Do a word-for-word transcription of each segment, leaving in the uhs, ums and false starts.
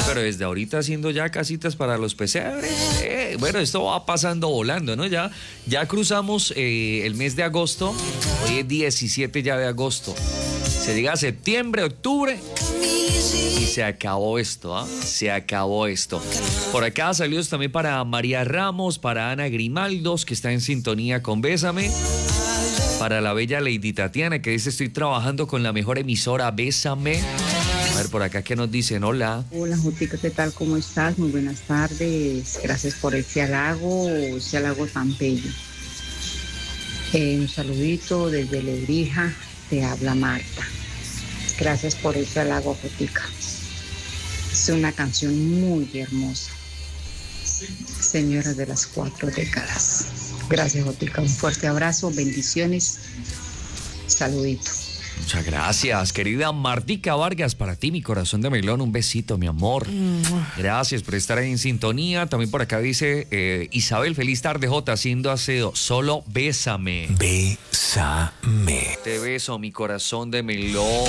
pero desde ahorita haciendo ya casitas para los pesebres. Eh, bueno, esto va pasando volando, ¿no? Ya, ya cruzamos eh, el mes de agosto. Hoy es diecisiete ya de agosto. Se llega a septiembre, octubre y se acabó esto, ¿ah? ¿eh? Se acabó esto. Por acá saludos también para María Ramos, para Ana Grimaldos, que está en sintonía con Bésame. Para la bella Lady Tatiana, que dice: estoy trabajando con la mejor emisora, Bésame. A ver, por acá, ¿qué nos dicen? Hola. Hola, Jotica, ¿qué tal? ¿Cómo estás? Muy buenas tardes. Gracias por ese halago, ese halago tan bello. Eh, un saludito desde Lebrija, te habla Marta. Gracias por ese halago, Jotica. Es una canción muy hermosa. Señora de las cuatro décadas. Gracias, Jotica. Un fuerte abrazo, bendiciones. Saludito. Muchas gracias, querida Martica Vargas. Para ti, mi corazón de melón, un besito, mi amor. Gracias por estar ahí en sintonía. También por acá dice eh, Isabel: feliz tarde, Jota, haciendo aseo. Solo bésame. Bésame. Te beso, mi corazón de melón.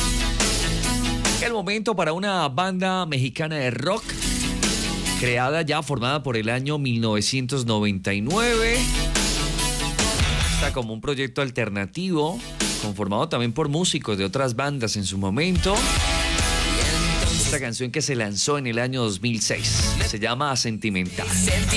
El momento para una banda mexicana de rock, creada ya, formada por el año mil novecientos noventa y nueve. Está como un proyecto alternativo, conformado también por músicos de otras bandas en su momento. Esta canción que se lanzó en el año dos mil seis se llama Sentimental. Sentimental.